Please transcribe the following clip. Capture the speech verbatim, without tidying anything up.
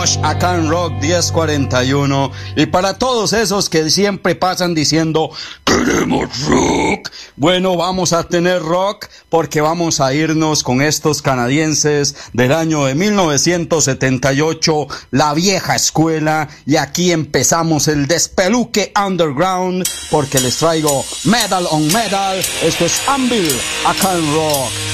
Acá en Rock diez cuarenta y uno, y para todos esos que siempre pasan diciendo queremos rock, bueno, vamos a tener rock porque vamos a irnos con estos canadienses del año de mil novecientos setenta y ocho, la vieja escuela, y aquí empezamos el despeluque underground porque les traigo Metal on Metal. Esto es Anvil acá en Rock.